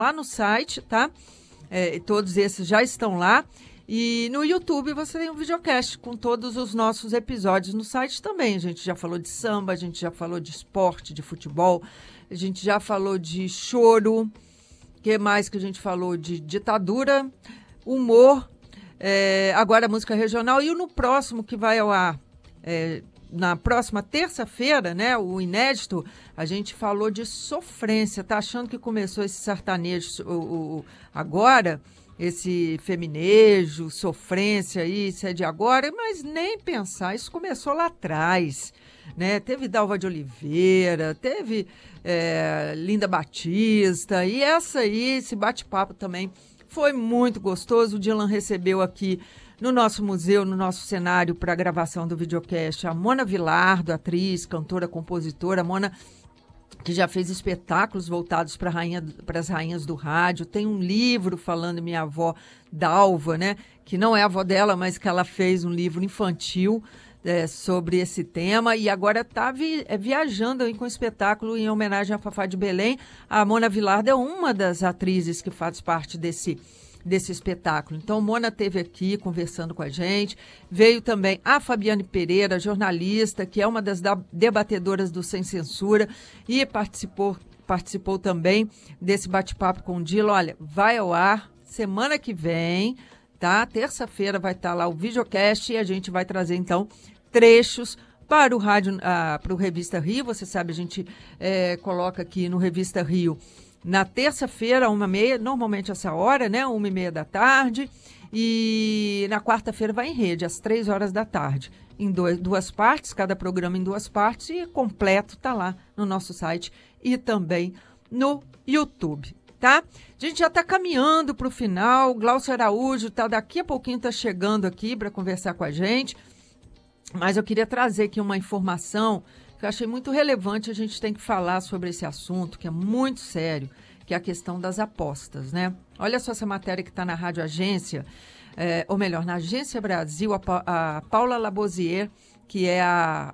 lá no site, tá? Todos esses já estão lá. E no YouTube você tem um videocast com todos os nossos episódios. No site também, a gente já falou de samba, a gente já falou de esporte, de futebol, a gente já falou de choro, o que mais que a gente falou? De ditadura, humor, agora música regional. E no próximo que vai ao ar, na próxima terça-feira, né, o inédito, a gente falou de sofrência. Tá achando que começou esse sertanejo agora? Esse feminejo, sofrência aí, isso é de agora, mas nem pensar, isso começou lá atrás, né? Teve Dalva de Oliveira, teve Linda Batista, e esse bate-papo também foi muito gostoso. O Dylan recebeu aqui no nosso museu, no nosso cenário para a gravação do videocast, a Mona Vilardo, atriz, cantora, compositora. A Mona, que já fez espetáculos voltados para as rainhas do rádio, tem um livro falando minha avó Dalva, né? Que não é a avó dela, mas que ela fez um livro infantil sobre esse tema, e agora está viajando aí com um espetáculo em homenagem a Fafá de Belém. A Mona Vilardo é uma das atrizes que faz parte desse espetáculo. Então, Mona esteve aqui conversando com a gente. Veio também a Fabiane Pereira, jornalista, que é uma das debatedoras do Sem Censura, e participou também desse bate-papo com o Dylan. Olha, vai ao ar semana que vem, tá? Terça-feira vai estar lá o videocast e a gente vai trazer, então, trechos para o rádio, para o Revista Rio. Você sabe, a gente coloca aqui no Revista Rio na terça-feira, 1h30, normalmente essa hora, né? 1h30 da tarde. E na quarta-feira vai em rede, às 3h da tarde. Em duas partes, cada programa em 2 partes, e completo está lá no nosso site e também no YouTube, tá? A gente já está caminhando para o final. Glaucio Araújo daqui a pouquinho está chegando aqui para conversar com a gente. Mas eu queria trazer aqui uma informação que eu achei muito relevante. A gente tem que falar sobre esse assunto, que é muito sério, que é a questão das apostas, né? Olha só essa matéria que está na Rádio Agência, ou melhor, na Agência Brasil, a Paula Labosier, que é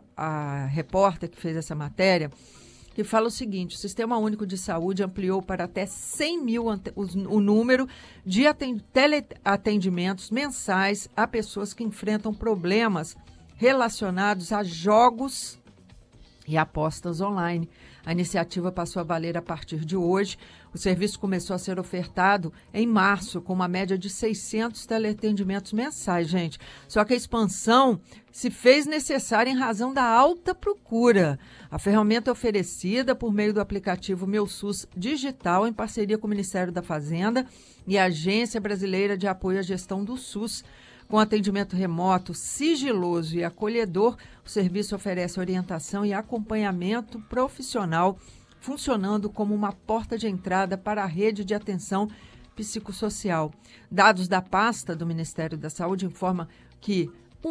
a repórter que fez essa matéria, que fala o seguinte: o Sistema Único de Saúde ampliou para até 100 mil o número de teleatendimentos mensais a pessoas que enfrentam problemas relacionados a jogos e apostas online. A iniciativa passou a valer a partir de hoje. O serviço começou a ser ofertado em março, com uma média de 600 teleatendimentos mensais, gente. Só que a expansão se fez necessária em razão da alta procura. A ferramenta é oferecida por meio do aplicativo Meu SUS Digital, em parceria com o Ministério da Fazenda e a Agência Brasileira de Apoio à Gestão do SUS. Com atendimento remoto, sigiloso e acolhedor, o serviço oferece orientação e acompanhamento profissional, funcionando como uma porta de entrada para a rede de atenção psicossocial. Dados da pasta do Ministério da Saúde informam que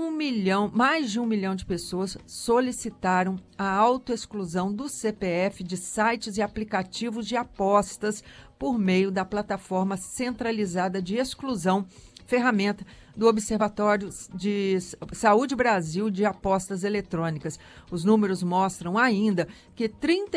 mais de 1 milhão de pessoas solicitaram a autoexclusão do CPF de sites e aplicativos de apostas por meio da plataforma centralizada de exclusão, ferramenta do Observatório de Saúde Brasil de Apostas Eletrônicas. Os números mostram ainda que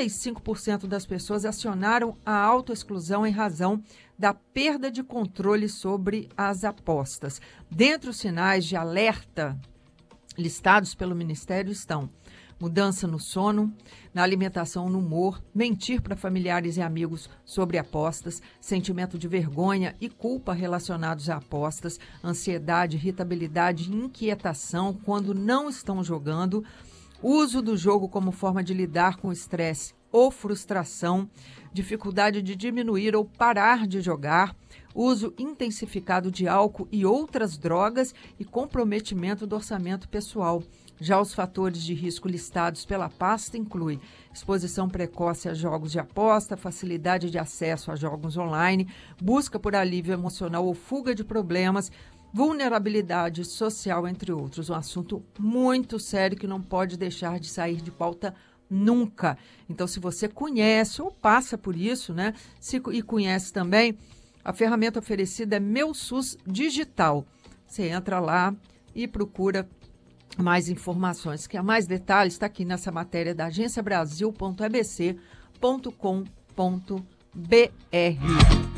35% das pessoas acionaram a autoexclusão em razão da perda de controle sobre as apostas. Dentre os sinais de alerta listados pelo Ministério estão mudança no sono, na alimentação, no humor, mentir para familiares e amigos sobre apostas, sentimento de vergonha e culpa relacionados a apostas, ansiedade, irritabilidade e inquietação quando não estão jogando, uso do jogo como forma de lidar com o estresse ou frustração, dificuldade de diminuir ou parar de jogar, uso intensificado de álcool e outras drogas e comprometimento do orçamento pessoal. Já os fatores de risco listados pela pasta incluem exposição precoce a jogos de aposta, facilidade de acesso a jogos online, busca por alívio emocional ou fuga de problemas, vulnerabilidade social, entre outros. Um assunto muito sério que não pode deixar de sair de pauta nunca. Então, se você conhece ou passa por isso, né, e conhece também, a ferramenta oferecida é Meu SUS Digital. Você entra lá e procura mais informações. Quer mais detalhes? Está aqui nessa matéria da agenciabrasil.abc.com.br. BR.